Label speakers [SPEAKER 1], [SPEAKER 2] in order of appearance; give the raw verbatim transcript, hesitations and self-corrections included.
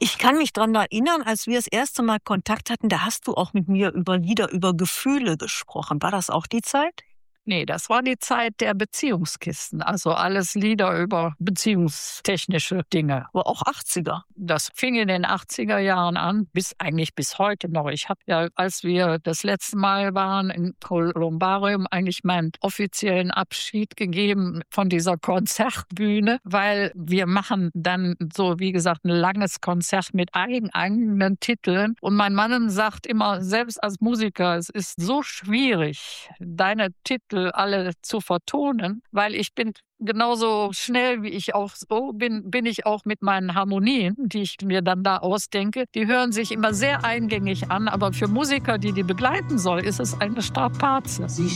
[SPEAKER 1] Ich kann mich dran erinnern, als wir das erste Mal Kontakt hatten, da hast du auch mit mir über Lieder, über Gefühle gesprochen. War das auch die Zeit?
[SPEAKER 2] Nee, das war die Zeit der Beziehungskisten, also alles Lieder über beziehungstechnische Dinge.
[SPEAKER 1] Aber auch achtziger.
[SPEAKER 2] Das fing in den achtziger Jahren an, bis eigentlich bis heute noch. Ich habe ja, als wir das letzte Mal waren in Columbarium, eigentlich meinen offiziellen Abschied gegeben von dieser Konzertbühne, weil wir machen dann so, wie gesagt, ein langes Konzert mit eigen, eigenen Titeln. Und mein Mann sagt immer, selbst als Musiker, es ist so schwierig, deine Titel alle zu vertonen, weil ich bin genauso schnell, wie ich auch so bin, bin ich auch mit meinen Harmonien, die ich mir dann da ausdenke. Die hören sich immer sehr eingängig an, aber für Musiker, die die begleiten soll, ist es eine Strapaze.
[SPEAKER 3] Sie